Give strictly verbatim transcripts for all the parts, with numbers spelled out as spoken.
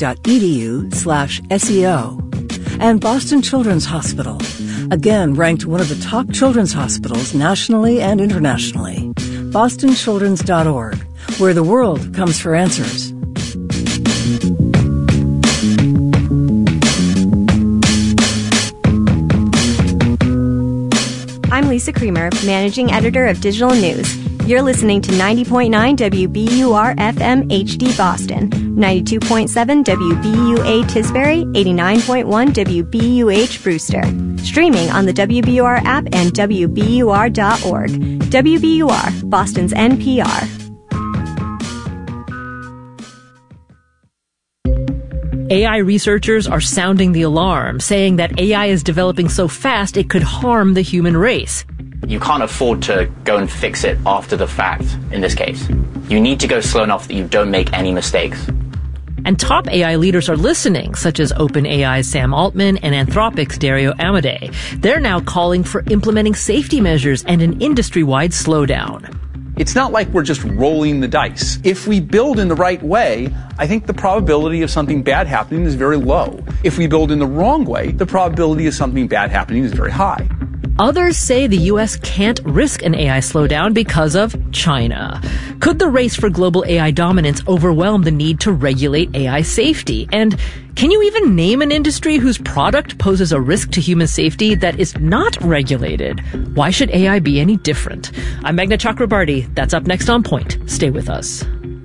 edu slash SEO. And Boston Children's Hospital, again ranked one of the top children's hospitals nationally and internationally. boston children's dot org, where the world comes for answers. I'm Lisa Creamer, Managing Editor of Digital News. You're listening to ninety point nine W B U R F M H D Boston, ninety-two point seven W B U A Tisbury, eighty-nine point one W B U H Brewster. Streaming on the W B U R app and W B U R dot org. W B U R, Boston's N P R. A I researchers are sounding the alarm, saying that A I is developing so fast it could harm the human race. You can't afford to go and fix it after the fact in this case. You need to go slow enough that you don't make any mistakes. And top A I leaders are listening, such as OpenAI's Sam Altman and Anthropic's Dario Amodei. They're now calling for implementing safety measures and an industry-wide slowdown. It's not like we're just rolling the dice. If we build in the right way, I think the probability of something bad happening is very low. If we build in the wrong way, the probability of something bad happening is very high. Others say the U S can't risk an A I slowdown because of China. Could the race for global A I dominance overwhelm the need to regulate A I safety? And can you even name an industry whose product poses a risk to human safety that is not regulated? Why should A I be any different? I'm Meghna Chakrabarty. That's up next on Point. Stay with us.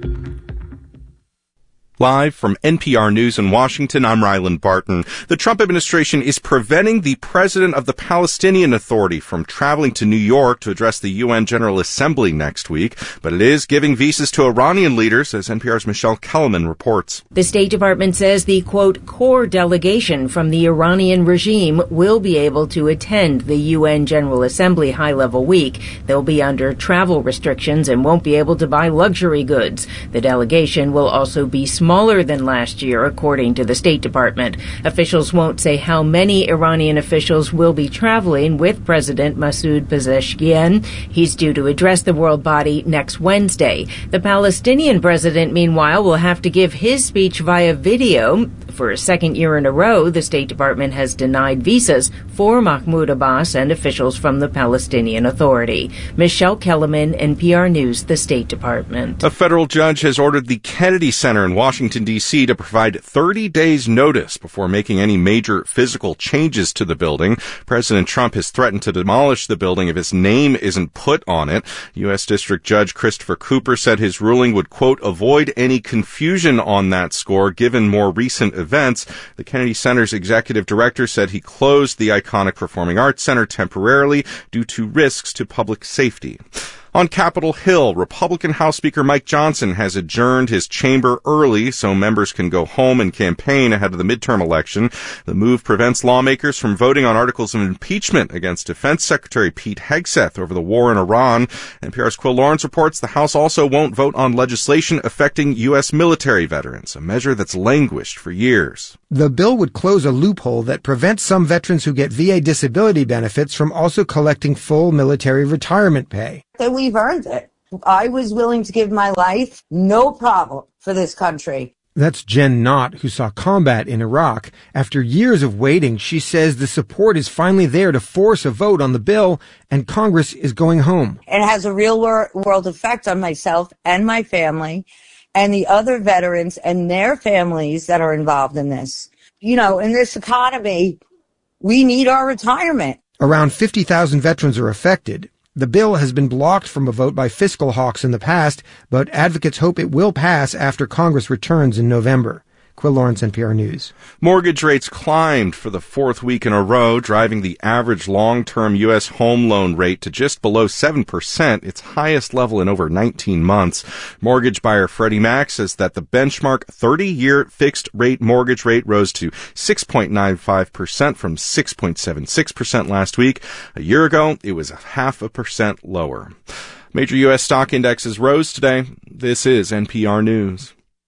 Live from N P R News in Washington, I'm Ryland Barton. The Trump administration is preventing the president of the Palestinian Authority from traveling to New York to address the U N General Assembly next week, but it is giving visas to Iranian leaders, as N P R's Michelle Kellerman reports. The State Department says the, quote, core delegation from the Iranian regime will be able to attend the U N General Assembly high-level week. They'll be under travel restrictions and won't be able to buy luxury goods. The delegation will also be small smaller than last year, according to the State Department. Officials won't say how many Iranian officials will be traveling with President Masoud Pezeshkian. He's due to address the world body next Wednesday. The Palestinian president, meanwhile, will have to give his speech via video. For a second year in a row, the State Department has denied visas for Mahmoud Abbas and officials from the Palestinian Authority. Michelle Kellerman, N P R News, the State Department. A federal judge has ordered the Kennedy Center in Washington, D C to provide thirty days notice before making any major physical changes to the building. President Trump has threatened to demolish the building if his name isn't put on it. U S District Judge Christopher Cooper said his ruling would, quote, avoid any confusion on that score given more recent events. Events. The Kennedy Center's executive director said he closed the iconic Performing Arts Center temporarily due to risks to public safety. On Capitol Hill, Republican House Speaker Mike Johnson has adjourned his chamber early so members can go home and campaign ahead of the midterm election. The move prevents lawmakers from voting on articles of impeachment against Defense Secretary Pete Hegseth over the war in Iran. N P R's Quill Lawrence reports the House also won't vote on legislation affecting U S military veterans, a measure that's languished for years. The bill would close a loophole that prevents some veterans who get V A disability benefits from also collecting full military retirement pay. That we've earned it. I was willing to give my life, no problem, for this country. That's Jen Knott, who saw combat in Iraq. After years of waiting, she says the support is finally there to force a vote on the bill, and Congress is going home. It has a real world effect on myself and my family and the other veterans and their families that are involved in this. You know, in this economy, we need our retirement. Around fifty thousand veterans are affected. The bill has been blocked from a vote by fiscal hawks in the past, but advocates hope it will pass after Congress returns in November. Quill Lawrence, N P R News. Mortgage rates climbed for the fourth week in a row, driving the average long-term U S home loan rate to just below seven percent, its highest level in over nineteen months. Mortgage buyer Freddie Mac says that the benchmark thirty-year fixed-rate mortgage rate rose to six point nine five percent from six point seven six percent last week. A year ago, it was a half a percent lower. Major U S stock indexes rose today. This is N P R News.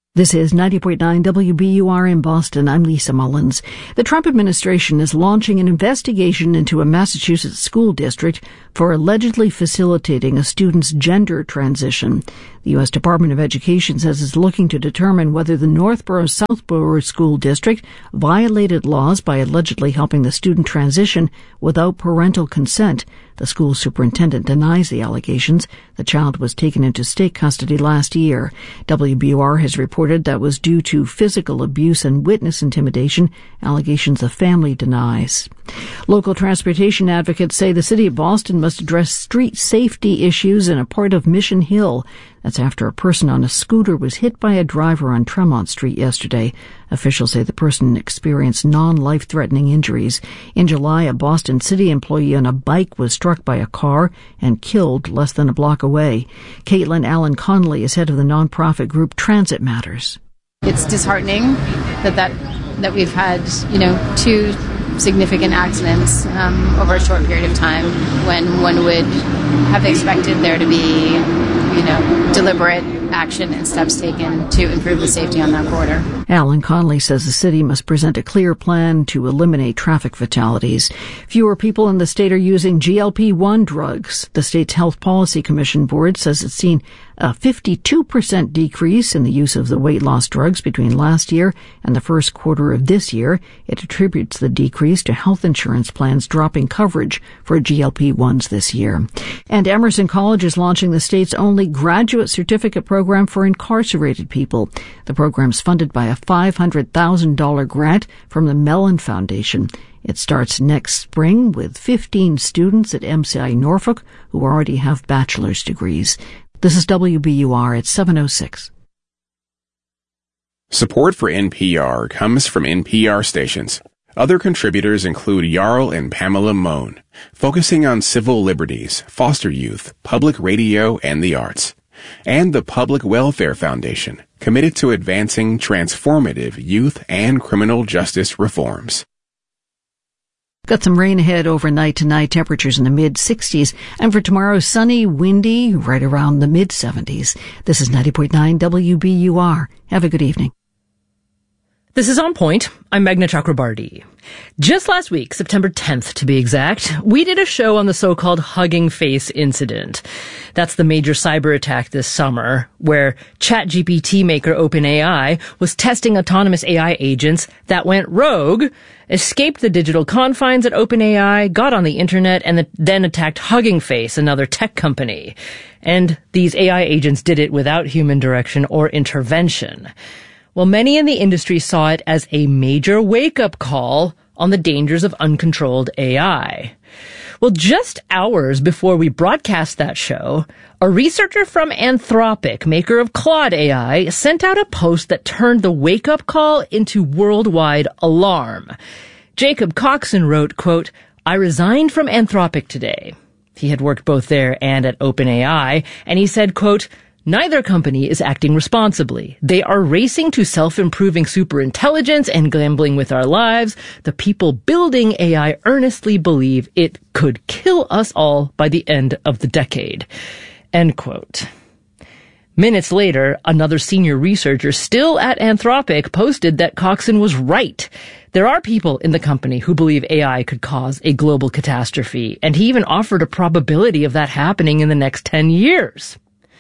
This is ninety point nine W B U R in Boston. I'm Lisa Mullins. The Trump administration is launching an investigation into a Massachusetts school district for allegedly facilitating a student's gender transition. The U S Department of Education says it's looking to determine whether the Northborough-Southborough School District violated laws by allegedly helping the student transition without parental consent. The school superintendent denies the allegations. The child was taken into state custody last year. W B U R has reported that was due to physical abuse and witness intimidation, allegations the family denies. Local transportation advocates say the city of Boston must address street safety issues in a part of Mission Hill. That's after a person on a scooter was hit by a driver on Tremont Street yesterday. Officials say the person experienced non-life-threatening injuries. In July, a Boston City employee on a bike was struck by a car and killed less than a block away. Caitlin Allen Connolly is head of the nonprofit group Transit Matters. It's disheartening that that, that we've had, you know, two significant accidents um, over a short period of time when one would have expected there to be, you know, deliberate action and steps taken to improve the safety on that corridor. Alan Conley says the city must present a clear plan to eliminate traffic fatalities. Fewer people in the state are using G L P one drugs. The state's Health Policy Commission board says it's seen a fifty-two percent decrease in the use of the weight loss drugs between last year and the first quarter of this year. It attributes the decrease to health insurance plans dropping coverage for G L P ones this year. And Emerson College is launching the state's only graduate certificate program for incarcerated people. The program's funded by a five hundred thousand dollars grant from the Mellon Foundation. It starts next spring with fifteen students at M C I Norfolk who already have bachelor's degrees. This is W B U R at seven oh six. Support for N P R comes from N P R stations. Other contributors include Jarl and Pamela Mohn, focusing on civil liberties, foster youth, public radio, and the arts. And the Public Welfare Foundation, committed to advancing transformative youth and criminal justice reforms. Got some rain ahead overnight tonight, temperatures in the mid-sixties, and for tomorrow, sunny, windy, right around the mid-seventies. This is ninety point nine W B U R. Have a good evening. This is On Point. I'm Meghna Chakrabarti. Just last week, September tenth to be exact, we did a show on the so-called Hugging Face incident. That's the major cyber attack this summer, where ChatGPT maker OpenAI was testing autonomous A I agents that went rogue, escaped the digital confines at OpenAI, got on the internet, and then attacked Hugging Face, another tech company. And these A I agents did it without human direction or intervention. Well, many in the industry saw it as a major wake-up call on the dangers of uncontrolled A I. Well, just hours before we broadcast that show, a researcher from Anthropic, maker of Claude A I, sent out a post that turned the wake-up call into worldwide alarm. Jacob Coxon wrote, quote, "I resigned from Anthropic today." He had worked both there and at OpenAI, and he said, quote, "Neither company is acting responsibly. They are racing to self-improving superintelligence and gambling with our lives. The people building A I earnestly believe it could kill us all by the end of the decade." End quote. Minutes later, another senior researcher still at Anthropic posted that Coxon was right. There are people in the company who believe A I could cause a global catastrophe, and he even offered a probability of that happening in the next ten years.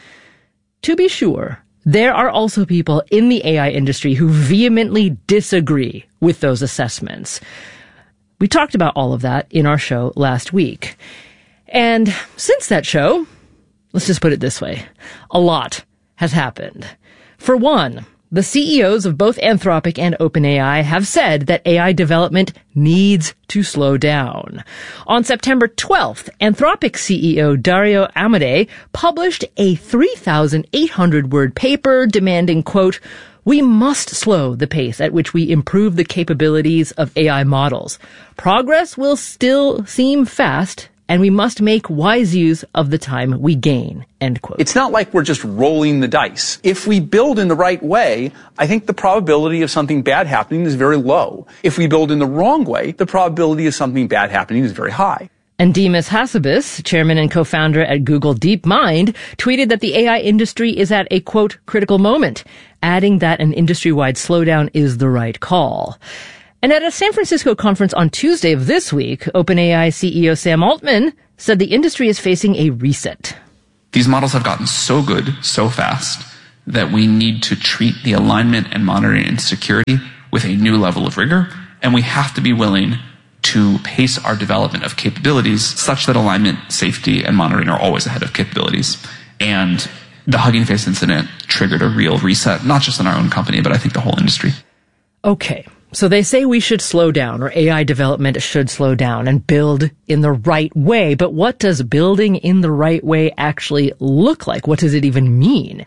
To be sure, there are also people in the A I industry who vehemently disagree with those assessments. We talked about all of that in our show last week. And since that show, let's just put it this way, a lot has happened. For one, the C E Os of both Anthropic and OpenAI have said that A I development needs to slow down. On September twelfth, Anthropic C E O Dario Amodei published a three thousand eight hundred word paper demanding, quote, "We must slow the pace at which we improve the capabilities of A I models. Progress will still seem fast, and we must make wise use of the time we gain," end quote. It's not like we're just rolling the dice. If we build in the right way, I think the probability of something bad happening is very low. If we build in the wrong way, the probability of something bad happening is very high. And Demis Hassabis, chairman and co-founder at Google DeepMind, tweeted that the A I industry is at a, quote, critical moment, adding that an industry-wide slowdown is the right call. And at a San Francisco conference on Tuesday of this week, OpenAI C E O Sam Altman said the industry is facing a reset. These models have gotten so good so fast that we need to treat the alignment and monitoring and security with a new level of rigor, and we have to be willing to pace our development of capabilities such that alignment, safety, and monitoring are always ahead of capabilities. And the Hugging Face incident triggered a real reset, not just in our own company, but I think the whole industry. Okay, so they say we should slow down, or A I development should slow down and build in the right way. But what does building in the right way actually look like? What does it even mean?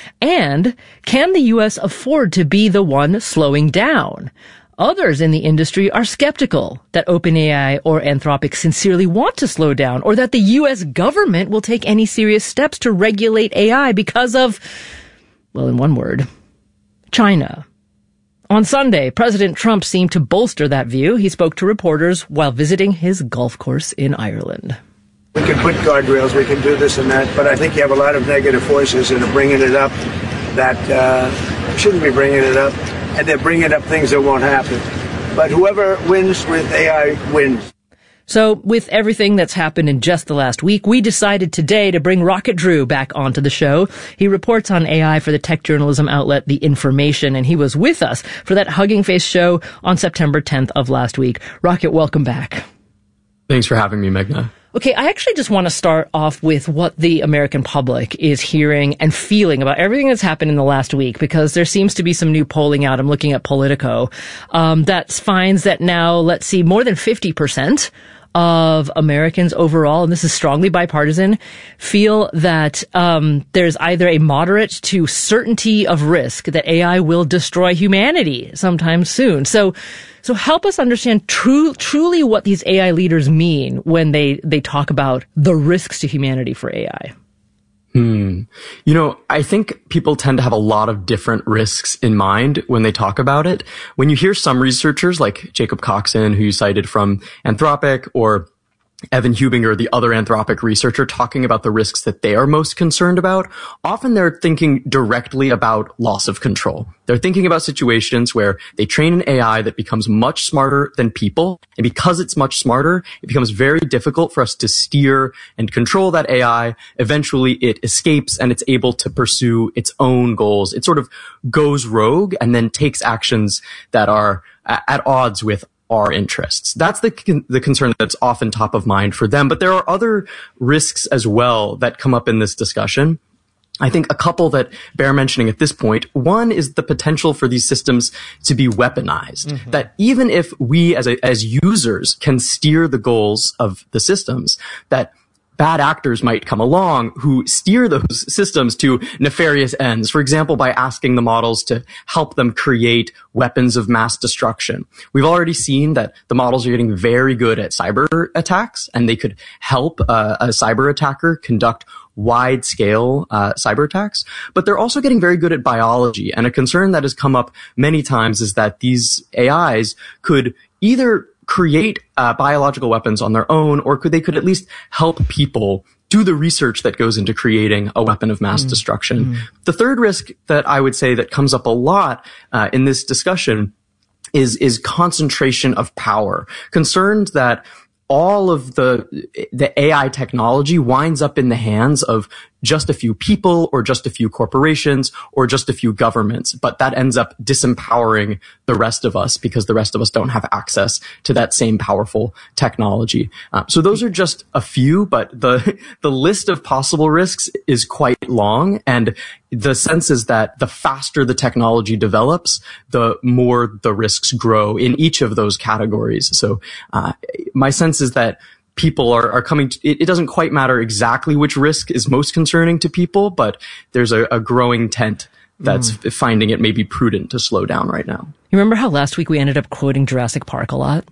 And can the U S afford to be the one slowing down? Others in the industry are skeptical that OpenAI or Anthropic sincerely want to slow down, or that the U S government will take any serious steps to regulate A I because of, well, in one word, China. On Sunday, President Trump seemed to bolster that view. He spoke to reporters while visiting his golf course in Ireland. We can put guardrails, we can do this and that, but I think you have a lot of negative forces that are bringing it up that uh, shouldn't be bringing it up. And they're bringing up things that won't happen. But whoever wins with A I wins. So with everything that's happened in just the last week, we decided today to bring Rocket Drew back onto the show. He reports on A I for the tech journalism outlet The Information, and he was with us for that Hugging Face show on September tenth of last week. Rocket, welcome back. Thanks for having me, Meghna. Okay, I actually just want to start off with what the American public is hearing and feeling about everything that's happened in the last week, because there seems to be some new polling out. I'm looking at Politico, um, that finds that now, let's see, more than fifty percent of Americans overall, and this is strongly bipartisan, feel that um there's either a moderate to certainty of risk that A I will destroy humanity sometime soon. So so help us understand true, truly what these A I leaders mean when they, they talk about the risks to humanity for A I. Hmm. You know, I think people tend to have a lot of different risks in mind when they talk about it. When you hear some researchers like Jacob Coxon, who you cited from Anthropic, or Evan Hubinger, the other Anthropic researcher, talking about the risks that they are most concerned about, often they're thinking directly about loss of control. They're thinking about situations where they train an A I that becomes much smarter than people, and because it's much smarter, it becomes very difficult for us to steer and control that A I. Eventually, it escapes and it's able to pursue its own goals. It sort of goes rogue and then takes actions that are at odds with our interests. That's the con- the concern that's often top of mind for them. But there are other risks as well that come up in this discussion. I think a couple that bear mentioning at this point. One is the potential for these systems to be weaponized. Mm-hmm. That even if we as a, as users can steer the goals of the systems, that bad actors might come along who steer those systems to nefarious ends. For example, by asking the models to help them create weapons of mass destruction. We've already seen that the models are getting very good at cyber attacks, and they could help uh, a cyber attacker conduct wide-scale uh, cyber attacks. But they're also getting very good at biology. And a concern that has come up many times is that these A Is could either create uh, biological weapons on their own, or could they could at least help people do the research that goes into creating a weapon of mass mm. destruction. Mm. The third risk that I would say that comes up a lot uh, in this discussion is is concentration of power. Concerned that all of the the A I technology winds up in the hands of just a few people, or just a few corporations, or just a few governments. But that ends up disempowering the rest of us, because the rest of us don't have access to that same powerful technology. Uh, so those are just a few, but the the list of possible risks is quite long. And the sense is that the faster the technology develops, the more the risks grow in each of those categories. So uh, my sense is that people are, are coming to, it, it doesn't quite matter exactly which risk is most concerning to people, but there's a, a growing tent that's mm. finding it maybe prudent to slow down right now. You remember how last week we ended up quoting Jurassic Park a lot?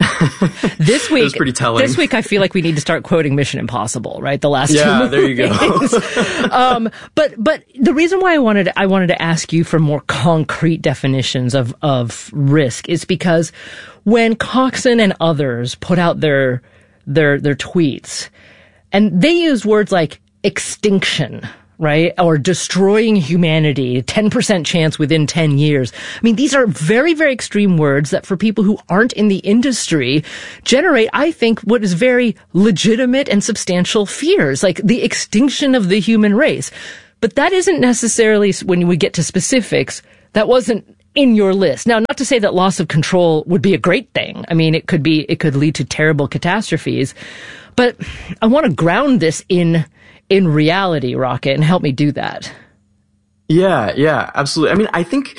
This week, was pretty telling. This week I feel like we need to start quoting Mission Impossible, right? The last yeah, two movies. there you go. um, but but the reason why I wanted I wanted to ask you for more concrete definitions of of risk is because when Coxon and others put out their their, their tweets. And they use words like extinction, right? Or destroying humanity, ten percent chance within ten years. I mean, these are very, very extreme words that for people who aren't in the industry generate, I think, what is very legitimate and substantial fears, like the extinction of the human race. But that isn't necessarily, when we get to specifics, that wasn't in your list. Now, not to say that loss of control would be a great thing. I mean, it could be, it could lead to terrible catastrophes. But I want to ground this in in reality, Rocket, and help me do that. Yeah, yeah, absolutely. I mean, I think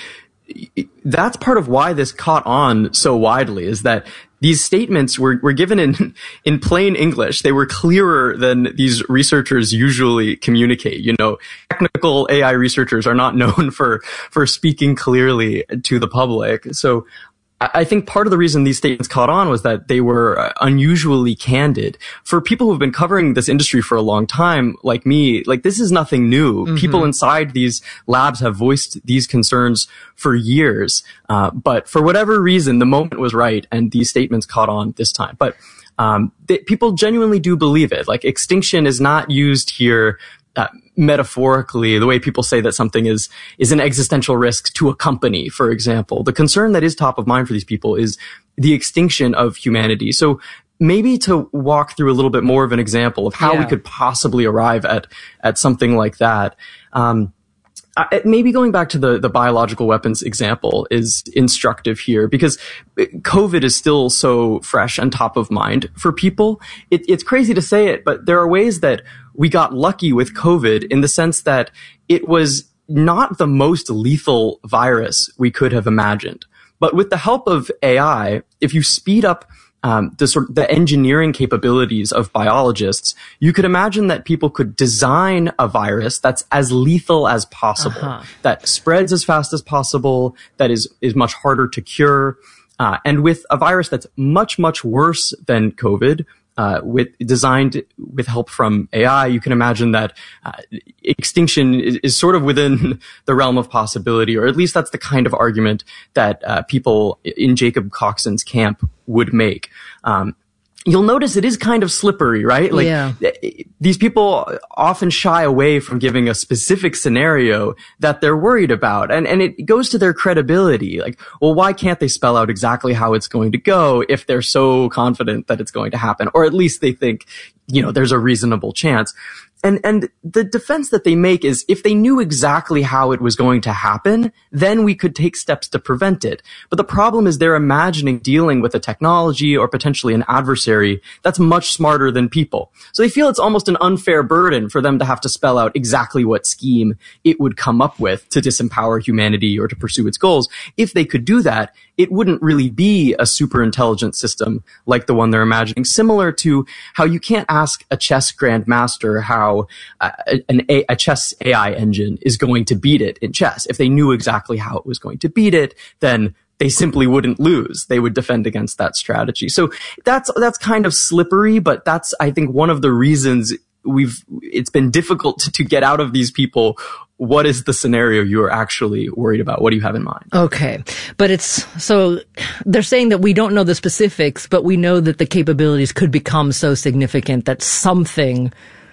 that's part of why this caught on so widely, is that these statements were, were given in, in plain English. They were clearer than these researchers usually communicate. You know, technical A I researchers are not known for, for speaking clearly to the public. So I think part of the reason these statements caught on was that they were unusually candid. For people who've been covering this industry for a long time, like me, like this is nothing new. Mm-hmm. People inside these labs have voiced these concerns for years. Uh, but for whatever reason, the moment was right and these statements caught on this time. But um, they, people genuinely do believe it. Like extinction is not used here Uh, metaphorically, the way people say that something is is an existential risk to a company, for example. The concern that is top of mind for these people is the extinction of humanity. So maybe to walk through a little bit more of an example of how yeah. we could possibly arrive at at something like that. Um, I, maybe going back to the, the biological weapons example is instructive here, because COVID is still so fresh and top of mind for people. It, it's crazy to say it, but there are ways that we got lucky with COVID in the sense that it was not the most lethal virus we could have imagined. But with the help of A I, if you speed up Um, the sort of the engineering capabilities of biologists, you could imagine that people could design a virus that's as lethal as possible, uh-huh. that spreads as fast as possible, that is is much harder to cure, uh, and with a virus that's much much worse than COVID, uh, with designed with help from A I, you can imagine that uh, extinction is, is sort of within the realm of possibility, or at least that's the kind of argument that uh, people in Jacob Coxon's camp would make. Um, you'll notice it is kind of slippery, right? Like yeah. these people often shy away from giving a specific scenario that they're worried about. And, and it goes to their credibility. Like, well, why can't they spell out exactly how it's going to go if they're so confident that it's going to happen? Or at least they think, you know, there's a reasonable chance. And, and the defense that they make is if they knew exactly how it was going to happen, then we could take steps to prevent it. But the problem is they're imagining dealing with a technology or potentially an adversary that's much smarter than people. So they feel it's almost an unfair burden for them to have to spell out exactly what scheme it would come up with to disempower humanity or to pursue its goals. If they could do that, it wouldn't really be a super intelligent system like the one they're imagining, similar to how you can't ask a chess grandmaster how uh, an a, a chess A I engine is going to beat it in chess. If they knew exactly how it was going to beat it, then they simply wouldn't lose. They would defend against that strategy. So that's that's kind of slippery, but that's, I think, one of the reasons we've it's been difficult to, to get out of these people. What is the scenario you are actually worried about? What do you have in mind? Okay. But it's, so they're saying that we don't know the specifics, but we know that the capabilities could become so significant that something,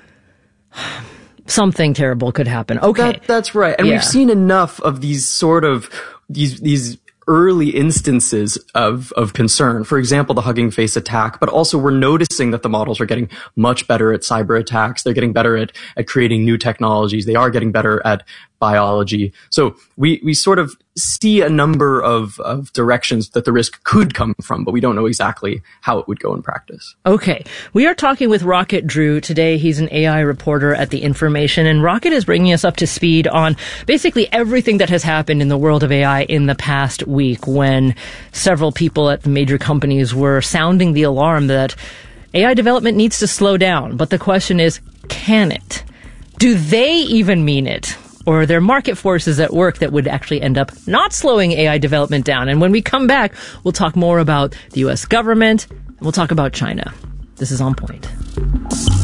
something terrible could happen. Okay. That, that's right. And yeah. we've seen enough of these sort of, these, these, early instances of, of concern. For example, the Hugging Face attack, but also we're noticing that the models are getting much better at cyber attacks. They're getting better at, at creating new technologies. They are getting better at biology. So we, we sort of see a number of, of directions that the risk could come from, but we don't know exactly how it would go in practice. Okay. We are talking with Rocket Drew today. He's an A I reporter at The Information, and Rocket is bringing us up to speed on basically everything that has happened in the world of A I in the past week, when several people at the major companies were sounding the alarm that A I development needs to slow down. But the question is, can it? Do they even mean it? Or are there market forces at work that would actually end up not slowing A I development down? And when we come back, we'll talk more about the U S government, and we'll talk about China. This is On Point.